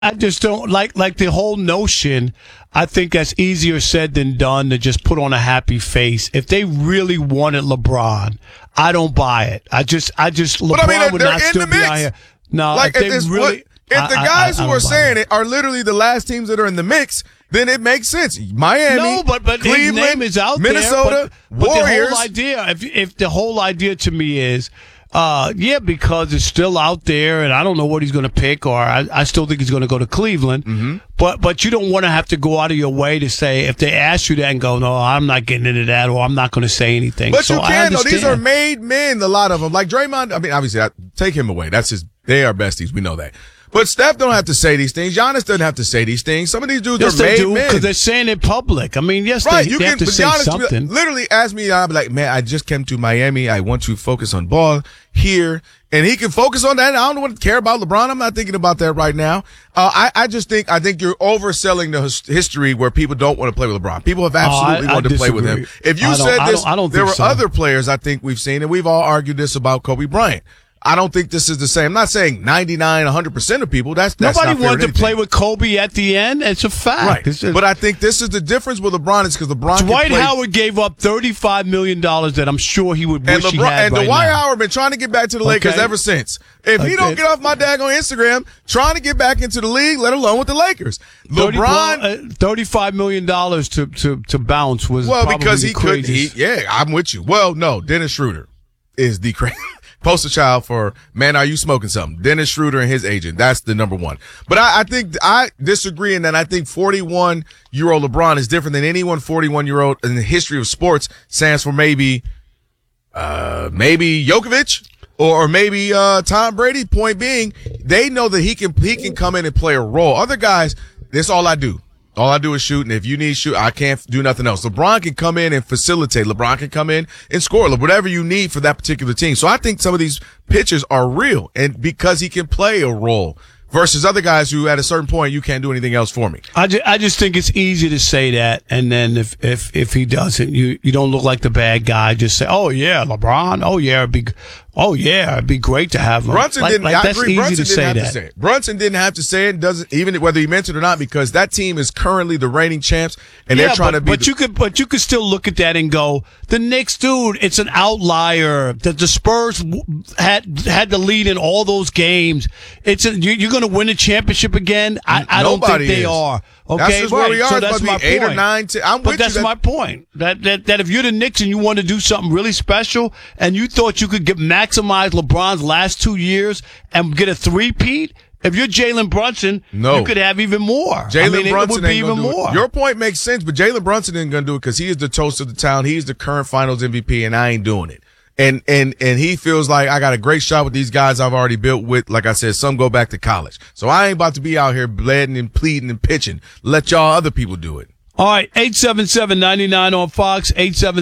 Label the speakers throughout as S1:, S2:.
S1: I just don't like the whole notion. I think that's easier said than done to just put on a happy face. If they really wanted LeBron, I don't buy it. I just LeBron would not still be out here. No,
S2: like
S1: if they really.
S2: If the guys who are saying it are literally the last teams that are in the mix, then it makes sense. Miami,
S1: but
S2: Cleveland,
S1: his name is out
S2: Minnesota,
S1: there. But
S2: Warriors.
S1: the whole idea, if the whole idea to me is, because it's still out there, and I don't know what he's going to pick, or I still think he's going to go to Cleveland.
S2: Mm-hmm.
S1: But you don't want to have to go out of your way to say, if they ask you that and go, no, I'm not getting into that, or I'm not going to say anything.
S2: But
S1: so
S2: you can, though. These are made men, a lot of them. Like Draymond, I mean, obviously, take him away. They are besties. We know that. But Steph don't have to say these things. Giannis doesn't have to say these things. Some of these dudes are made men.
S1: Because they're saying it in public. I mean, yes,
S2: right,
S1: they have to say
S2: Giannis
S1: something.
S2: Literally ask me, I'll be like, man, I just came to Miami. I want to focus on ball here. And he can focus on that. I don't want to care about LeBron. I'm not thinking about that right now. I think you're overselling the history where people don't want to play with LeBron. People have absolutely wanted to play with him. If you said this, there were other players I think we've seen, and we've all argued this about Kobe Bryant. I don't think this is the same. I'm not saying 99, 100% of people. That's
S1: nobody
S2: not
S1: wanted to play with Kobe at the end. It's a fact.
S2: Right. But I think this is the difference with LeBron is because LeBron
S1: Dwight Howard gave up $35 million that I'm sure he would wish he had right
S2: Dwight
S1: now.
S2: Howard been trying to get back to the Lakers ever since. If he don't get off my daggone Instagram trying to get back into the league, let alone with the Lakers. LeBron
S1: $35 million to bounce was
S2: because he
S1: could.
S2: I'm with you. Well, no, Dennis Schroeder is the crazy. Poster child for, man, are you smoking something? Dennis Schroeder and his agent. That's the number one. But I think I disagree in that I think 41-year-old LeBron is different than anyone 41-year-old in the history of sports stands for maybe Jokovic or maybe Tom Brady. Point being, they know that he can come in and play a role. Other guys, this all I do. All I do is shoot, and if you need shoot, I can't do nothing else. LeBron can come in and facilitate. LeBron can come in and score. Whatever you need for that particular team. So I think some of these pitchers are real, and because he can play a role versus other guys who at a certain point you can't do anything else for me.
S1: I just think it's easy to say that, and then if he doesn't, you don't look like the bad guy. Just say, oh yeah, LeBron. Oh yeah, it'd be great to have him.
S2: Brunson didn't. I agree.
S1: Brunson didn't have to say
S2: it. Brunson didn't have to say it. Doesn't even whether he meant it or not, because that team is currently the reigning champs, and they're trying to be.
S1: But you could still look at that and go, the Knicks, dude, it's an outlier. The Spurs had the lead in all those games. You're going to win a championship again. I don't think they are. Okay,
S2: that's just where we are.
S1: So that's my
S2: 8
S1: point.
S2: or 9.
S1: But that's my point. That if you're the Knicks and you want to do something really special, and you thought you could maximize LeBron's last 2 years and get a three-peat, if you're Jalen Brunson, you could have even more.
S2: Jalen Brunson
S1: it would be even more.
S2: Your point makes sense, but Jalen Brunson isn't going to do it because he is the toast of the town. He's the current Finals MVP, and I ain't doing it. And he feels like I got a great shot with these guys I've already built with. Like I said, some go back to college. So I ain't about to be out here bleeding and pleading and pitching. Let y'all other people do it.
S1: All right, 877-99 on Fox,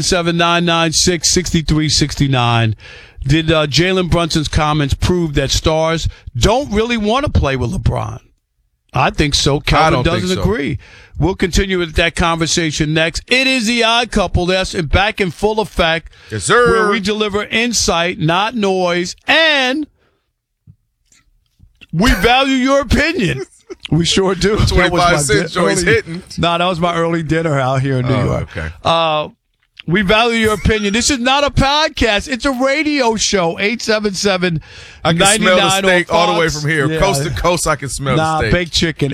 S1: 877-996-6369. Did Jalen Brunson's comments prove that stars don't really want to play with LeBron? I think so. Calvin doesn't agree. We'll continue with that conversation next. It is the Odd Couple. That's back in full effect.
S2: Yes, sir.
S1: Where we deliver insight, not noise, and we value your opinion. We sure do.
S2: 25 cents joints hitting.
S1: No, that was my early dinner out here in New York.
S2: Okay.
S1: We value your opinion. This is not a podcast. It's a radio show. 877-99
S2: I can smell the steak all the way
S1: Fox.
S2: from here.
S1: Yeah.
S2: Coast to coast, I can smell the steak.
S1: Baked chicken.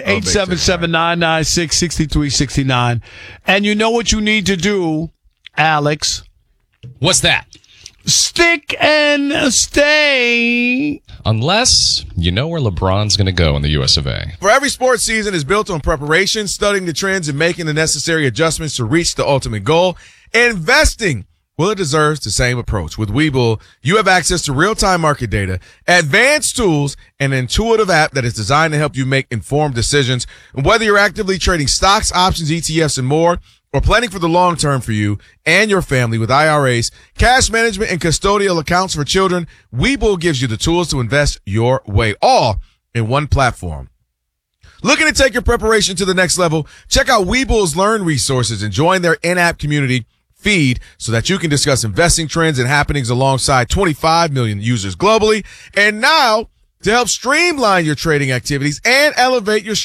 S1: 877-996-6369. And you know what you need to do, Alex?
S3: What's that?
S1: Stick and stay.
S3: Unless you know where LeBron's going to go in the US of A.
S2: For every sports season is built on preparation, studying the trends, and making the necessary adjustments to reach the ultimate goal. Investing, well, it deserves the same approach. With Webull, you have access to real-time market data, advanced tools, and an intuitive app that is designed to help you make informed decisions. And whether you're actively trading stocks, options, ETFs, and more, or planning for the long term for you and your family with IRAs, cash management, and custodial accounts for children, Webull gives you the tools to invest your way, all in one platform. Looking to take your preparation to the next level? Check out Webull's Learn resources and join their in-app community feed so that you can discuss investing trends and happenings alongside 25 million users globally. And now, to help streamline your trading activities and elevate your